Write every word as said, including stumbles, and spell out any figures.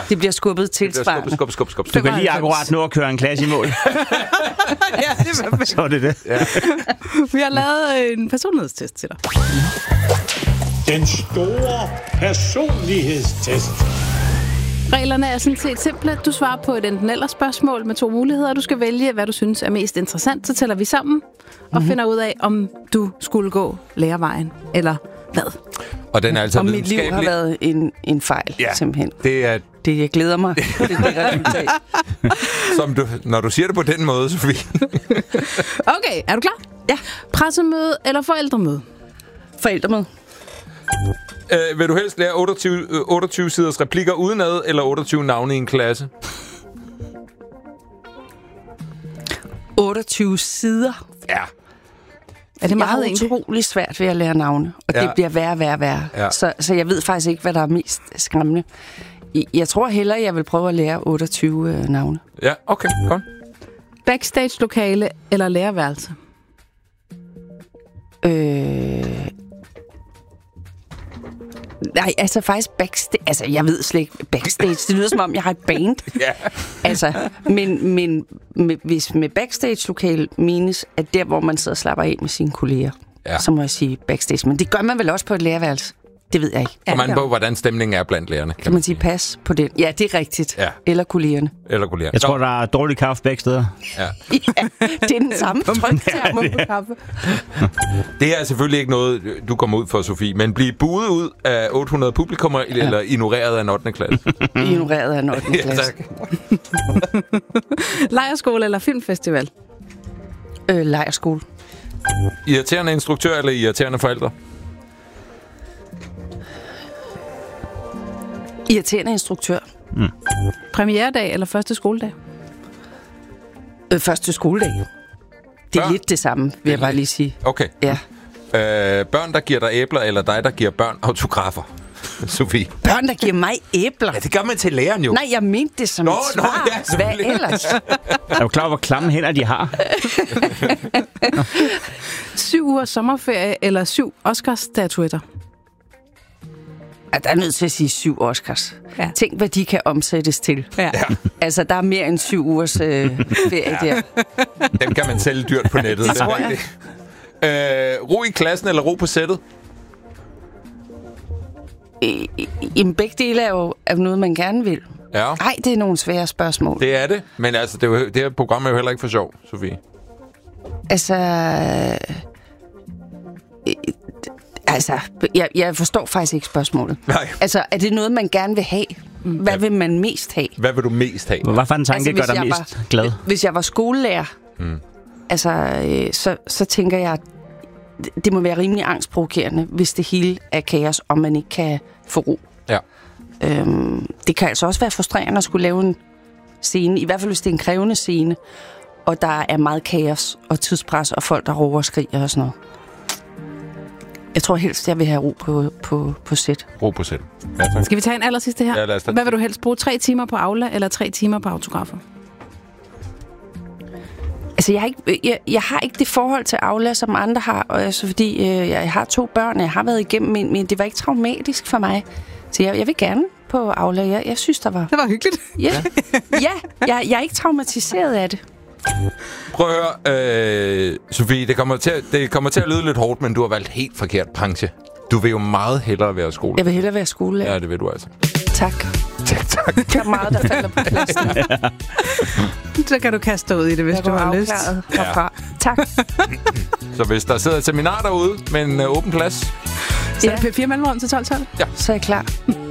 Det bliver skubbet tilsvarende. Skub, skub, skub, skub. Du kan lige akkurat nå at køre en klasse i mål. Ja, det er perfekt. Så er det det. Ja. Vi har lavet en personlighedstest til dig. Den store personlighedstest. Reglerne er sådan set simple. Du svarer på et enten eller spørgsmål med to muligheder. Du skal vælge, hvad du synes er mest interessant. Så tæller vi sammen og mm-hmm. finder ud af, om du skulle gå lærervejen eller hvad. Og den er altså og mit liv har været en, en fejl, ja, simpelthen. Det er... Det, jeg glæder mig. Det er det resultat. Som du, når du siger det på den måde, Sofie. Okay, er du klar? Ja. Pressemøde eller forældremøde? Forældremøde. Øh, vil du helst lære otteogtyve, otteogtyve siders replikker udenad, eller otteogtyve navne i en klasse? otteogtyve sider. Ja. Er det meget jeg er utrolig svært ved at lære navne, og ja. det bliver værre, værre, værre. Ja. Så, så jeg ved faktisk ikke, hvad der er mest skræmmende. Jeg tror hellere, jeg vil prøve at lære otteogtyve øh, navne. Ja, okay, godt. Backstage-lokale eller lærerværelse? Øh... Nej, altså faktisk backstage... Altså, jeg ved slet ikke backstage. Det lyder som om, jeg har et band. Ja. Altså, men, men med, hvis med backstage-lokale menes, at der, hvor man sidder og slapper af med sine kolleger, ja. Så må jeg sige backstage. Men det gør man vel også på et lærerværelse? Det ved jeg ikke. Kommer an på, hvordan stemningen er blandt lærerne. Kan man sige pas på den? Ja, det er rigtigt. Ja. Eller kollegerne. Eller kollegerne. Jeg tror, der er dårlig kaffe begge steder. Ja. Ja, det er den samme tryktermer på kaffe. Det er selvfølgelig ikke noget, du kommer ud for, Sofie, men blive buet ud af otte hundrede publikummer, ja. Eller ignoreret af en ottende klasse. Ignoreret af en ottende klasse. Ja, Lejrskole eller filmfestival? Øh, lejrskole. Irriterende instruktør eller irriterende forældre? Irriterende instruktør. Mm. Premieredag eller første skoledag? Øh, første skoledag. Det er Børn. lidt det samme, vil jeg bare lige sige. Okay. Ja. Øh, børn, der giver dig æbler, eller dig, der giver børn autografer? Sofie. Børn, der giver mig æbler? Ja, det gør man til læreren jo. Nej, jeg mente det som nå, et svar. Nå, ja, hvad ellers? Er du klar, hvor klamme hænder de har? Syv ugers sommerferie eller syv Oscars-statuetter? Ja, der er nødt til at sige syv Oscars. Ja. Tænk, hvad de kan omsættes til. Ja. Altså, der er mere end syv ugers øh, ferie ja. der. Dem kan man sælge dyrt på nettet. Det tror jeg. Øh, ro i klassen eller ro på sættet? Jamen, begge dele er jo er noget, man gerne vil. Ja. Ej, det er nogle svære spørgsmål. Det er det, men altså, det, er jo, det her program er jo heller ikke for sjov, Sofie. Altså... Øh, altså, jeg, jeg forstår faktisk ikke spørgsmålet. Nej. Altså, er det noget, man gerne vil have? Hvad ja. vil man mest have? Hvad vil du mest have? Hvad for en tanke altså, gør dig mest var, glad? Hvis jeg var skolelærer, mm. altså, øh, så, så tænker jeg, det må være rimelig angstprovokerende, hvis det hele er kaos, og man ikke kan få ro. Ja. Øhm, det kan altså også være frustrerende at skulle lave en scene, i hvert fald hvis det er en krævende scene, og der er meget kaos og tidspres, og folk, der råber og skriger og sådan noget. Jeg tror helst, jeg vil have ro på, på, på sæt. Ro på sæt. Ja, Skal vi tage en aller sidste her? Ja, lad os da. Hvad vil du helst bruge? Tre timer på Aula eller tre timer på autografer? Altså, jeg har ikke, jeg, jeg har ikke det forhold til Aula, som andre har, og altså, fordi øh, jeg har to børn, jeg har været igennem, men, men det var ikke traumatisk for mig. Så jeg, jeg vil gerne på Aula. Jeg, jeg synes, der var... Det var hyggeligt. Ja, ja jeg, jeg er ikke traumatiseret af det. Prøv at høre, øh, Sofie, det kommer, til, det kommer til at lyde lidt hårdt, men du har valgt helt forkert branche. Du vil jo meget hellere være skole. Jeg vil hellere være skolelærer. Ja, det vil du altså. Tak. Tak, tak. Der er meget, der falder på pladsen. Så kan du kaste dig ud i det, hvis jeg du har lyst. Herfra. Ja. Tak. Så hvis der sidder et seminar derude med en uh, åben plads, så er det P fire mellemrum til tolv tolv. Ja. Så er jeg klar.